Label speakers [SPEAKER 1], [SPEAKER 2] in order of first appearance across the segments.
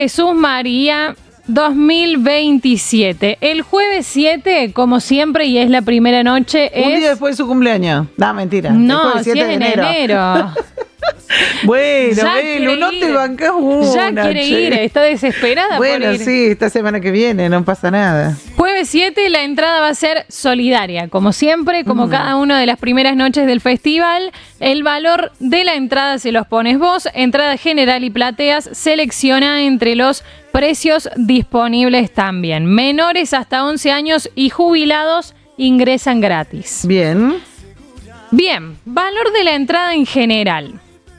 [SPEAKER 1] Jesús María 2027. El jueves 7, como siempre, y es la primera noche,
[SPEAKER 2] Un día después de su cumpleaños. No, mentira.
[SPEAKER 1] No,
[SPEAKER 2] El
[SPEAKER 1] si es
[SPEAKER 2] jueves 7
[SPEAKER 1] en
[SPEAKER 2] de
[SPEAKER 1] enero.
[SPEAKER 2] Bueno,
[SPEAKER 1] Ya
[SPEAKER 2] Belu, no
[SPEAKER 1] quiere
[SPEAKER 2] te
[SPEAKER 1] ir.
[SPEAKER 2] bancas una.
[SPEAKER 1] Ya quiere
[SPEAKER 2] che.
[SPEAKER 1] ir, está desesperada
[SPEAKER 2] Bueno,
[SPEAKER 1] por ir.
[SPEAKER 2] sí, esta semana que viene, no pasa nada.
[SPEAKER 1] Jueves 7, la entrada va a ser solidaria, como siempre, como cada una de las primeras noches del festival. El valor de la entrada se los pones vos. Entrada general y plateas, selecciona entre los precios disponibles también. Menores hasta 11 años y jubilados ingresan gratis.
[SPEAKER 2] Bien.
[SPEAKER 1] Bien, valor de la entrada en general.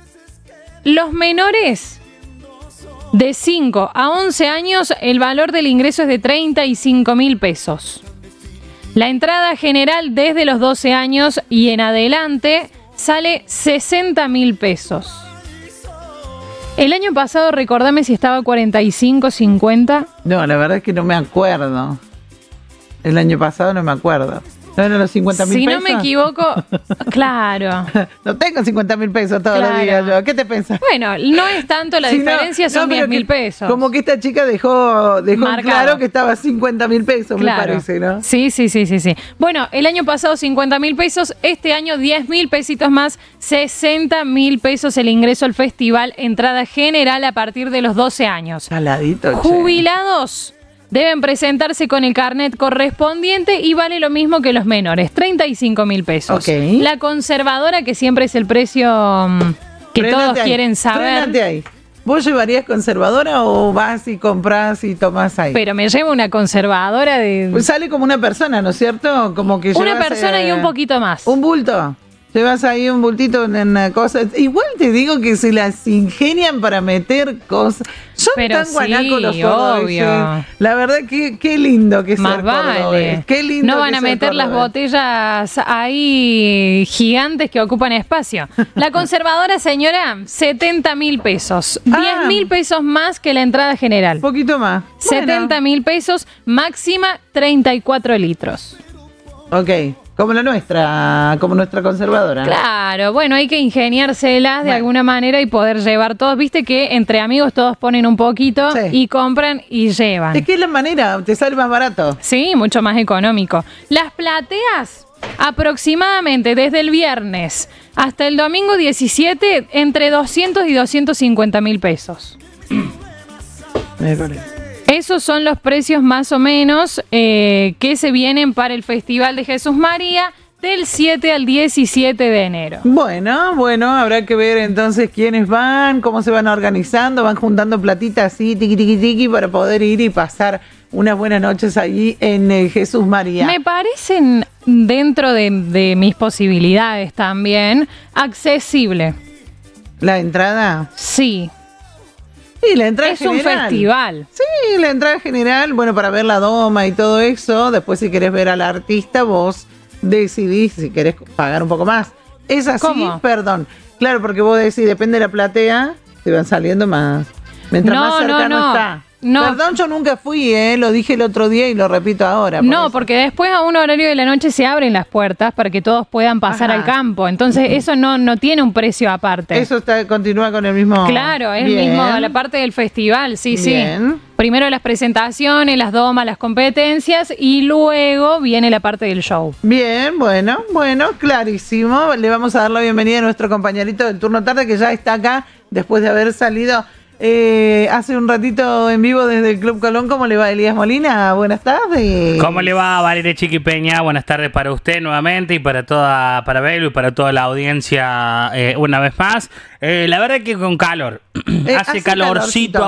[SPEAKER 1] Los menores de 5 a 11 años, el valor del ingreso es de 35.000 pesos. La entrada general desde los 12 años y en adelante sale 60.000 pesos. El año pasado, recordame si estaba 45, 50.
[SPEAKER 2] No, la verdad es que no me acuerdo. El año pasado no me acuerdo. ¿No eran los 50.000 pesos?
[SPEAKER 1] Si no me equivoco, claro.
[SPEAKER 2] No tengo 50.000 pesos todos los
[SPEAKER 1] Claro.
[SPEAKER 2] días yo. ¿Qué te pensás?
[SPEAKER 1] Bueno, no es tanto la
[SPEAKER 2] Si
[SPEAKER 1] diferencia, son
[SPEAKER 2] pero
[SPEAKER 1] 10.000
[SPEAKER 2] que-
[SPEAKER 1] pesos.
[SPEAKER 2] Como que esta chica dejó en
[SPEAKER 1] Marcado.
[SPEAKER 2] claro que estaba 50.000 pesos, me parece, ¿no?
[SPEAKER 1] Sí. Bueno, el año pasado 50.000 pesos, este año 10.000 pesitos más, 60.000 pesos el ingreso al festival, entrada general a partir de los 12 años.
[SPEAKER 2] Saladito, che.
[SPEAKER 1] Jubilados deben presentarse con el carnet correspondiente y vale lo mismo que los menores, 35.000 pesos.
[SPEAKER 2] Ok.
[SPEAKER 1] La conservadora, que siempre es el precio que
[SPEAKER 2] Frenate
[SPEAKER 1] todos
[SPEAKER 2] ahí,
[SPEAKER 1] quieren saber.
[SPEAKER 2] frenate ahí. ¿Vos llevarías conservadora o vas y compras y tomás ahí?
[SPEAKER 1] Pero me llevo una conservadora de
[SPEAKER 2] Pues sale como una persona, ¿no es cierto? Como que
[SPEAKER 1] una
[SPEAKER 2] llevas,
[SPEAKER 1] persona y un poquito más.
[SPEAKER 2] Un bulto. Llevas ahí un bultito en una cosa. Igual te digo que se las ingenian para meter cosas. Son
[SPEAKER 1] Pero
[SPEAKER 2] tan
[SPEAKER 1] sí,
[SPEAKER 2] guanacos los cordobeses.
[SPEAKER 1] obvio.
[SPEAKER 2] La verdad, qué lindo que es
[SPEAKER 1] Más
[SPEAKER 2] ser
[SPEAKER 1] vale.
[SPEAKER 2] cordobés. Qué lindo
[SPEAKER 1] No
[SPEAKER 2] que
[SPEAKER 1] van a
[SPEAKER 2] ser
[SPEAKER 1] meter las
[SPEAKER 2] cordobés.
[SPEAKER 1] botellas ahí gigantes que ocupan espacio. La conservadora, señora, 70.000 pesos. 10.000 pesos más que la entrada general.
[SPEAKER 2] Un poquito más.
[SPEAKER 1] 70.000 pesos, máxima 34 litros.
[SPEAKER 2] Bueno, ok. Como nuestra conservadora.
[SPEAKER 1] Claro, bueno, hay que ingeniárselas de
[SPEAKER 2] Bueno.
[SPEAKER 1] alguna manera y poder llevar todos. Viste que entre amigos todos ponen un poquito
[SPEAKER 2] Sí.
[SPEAKER 1] y compran y llevan.
[SPEAKER 2] Es que es la manera, te sale más barato.
[SPEAKER 1] Sí, mucho más económico. Las plateas, aproximadamente desde el viernes hasta el domingo 17, entre 200 y 250.000 pesos.
[SPEAKER 2] Me parece.
[SPEAKER 1] Esos son los precios más o menos que se vienen para el Festival de Jesús María del 7 al 17 de enero.
[SPEAKER 2] Bueno, habrá que ver entonces quiénes van, cómo se van organizando, van juntando platitas así, tiqui, tiqui, tiqui, para poder ir y pasar unas buenas noches allí en Jesús María.
[SPEAKER 1] Me parecen, dentro de mis posibilidades también, accesible.
[SPEAKER 2] ¿La entrada?
[SPEAKER 1] Sí,
[SPEAKER 2] Sí, la entrada
[SPEAKER 1] es
[SPEAKER 2] general.
[SPEAKER 1] un festival.
[SPEAKER 2] Sí, la entrada general, bueno, para ver la doma y todo eso. Después, si querés ver al artista, vos decidís si querés pagar un poco más. Es así,
[SPEAKER 1] ¿Cómo?
[SPEAKER 2] perdón. Claro, porque vos decís, depende de la platea, te van saliendo más. Mientras
[SPEAKER 1] No,
[SPEAKER 2] más cercano
[SPEAKER 1] no.
[SPEAKER 2] está.
[SPEAKER 1] No.
[SPEAKER 2] Perdón, yo nunca fui, lo dije el otro día y lo repito ahora.
[SPEAKER 1] No,
[SPEAKER 2] eso.
[SPEAKER 1] porque después a un horario de la noche se abren las puertas para que todos puedan pasar
[SPEAKER 2] Ajá.
[SPEAKER 1] al campo. Entonces eso no tiene un precio aparte.
[SPEAKER 2] Eso continúa con el mismo.
[SPEAKER 1] Claro, es
[SPEAKER 2] Bien.
[SPEAKER 1] mismo la parte del festival, sí,
[SPEAKER 2] Bien.
[SPEAKER 1] sí. Primero las presentaciones, las domas, las competencias y luego viene la parte del show.
[SPEAKER 2] Bien, bueno, clarísimo. Le vamos a dar la bienvenida a nuestro compañerito del turno tarde que ya está acá después de haber salido hace un ratito en vivo desde el Club Colón. ¿Cómo le va, Elías Molina? Buenas tardes.
[SPEAKER 3] ¿Cómo le va, Valeria Chiquipeña? Buenas tardes para usted nuevamente y para Belu y para toda la audiencia una vez más. La verdad que con calor. Hace calorcito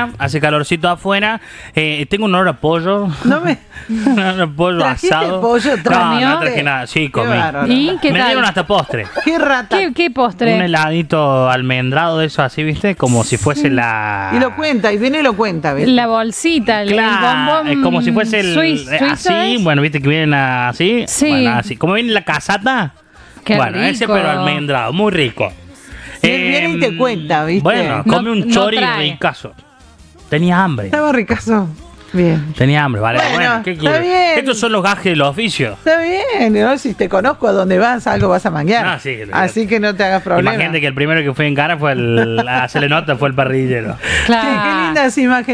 [SPEAKER 3] afuera. Tengo un olor a pollo.
[SPEAKER 2] No me...
[SPEAKER 3] Un olor a pollo
[SPEAKER 2] ¿Trajiste
[SPEAKER 3] asado.
[SPEAKER 2] pollo?
[SPEAKER 3] No traje nada. Sí, comí.
[SPEAKER 2] bárbaro.
[SPEAKER 1] ¿Y qué
[SPEAKER 3] Me
[SPEAKER 1] tal?
[SPEAKER 3] dieron hasta postre.
[SPEAKER 2] Qué rata.
[SPEAKER 1] ¿Qué postre?
[SPEAKER 3] Un heladito almendrado de eso así, ¿viste? Como si fuese la...
[SPEAKER 2] Y lo cuenta, y viene y lo cuenta, ¿ves?
[SPEAKER 1] La bolsita, el bombón.
[SPEAKER 3] Es como si fuese el
[SPEAKER 1] suizo
[SPEAKER 3] así,
[SPEAKER 1] es.
[SPEAKER 3] bueno, viste que vienen así,
[SPEAKER 1] Sí.
[SPEAKER 3] bueno, así, como viene la casata,
[SPEAKER 1] Qué
[SPEAKER 3] bueno, ese
[SPEAKER 1] rico.
[SPEAKER 3] pero almendrado, muy rico.
[SPEAKER 2] Y él viene y te cuenta, ¿viste?
[SPEAKER 3] Bueno,
[SPEAKER 1] No-
[SPEAKER 3] come un
[SPEAKER 1] no
[SPEAKER 3] chori
[SPEAKER 1] trae.
[SPEAKER 3] ricazo. Tenía hambre.
[SPEAKER 2] Estaba ricazo. Bien.
[SPEAKER 3] Tenía hambre, vale. Bueno, ¿qué
[SPEAKER 2] está
[SPEAKER 3] quieres?
[SPEAKER 2] bien.
[SPEAKER 3] Estos son los gajes del oficio.
[SPEAKER 2] Está bien, ¿no? Si te conozco a dónde vas, algo vas a manguear.
[SPEAKER 3] No, sí,
[SPEAKER 2] así que no te hagas problema.
[SPEAKER 3] Imagínate que el primero que fue en cara fue a hacerle nota fue el parrillero.
[SPEAKER 1] Claro.
[SPEAKER 2] Qué lindas imágenes.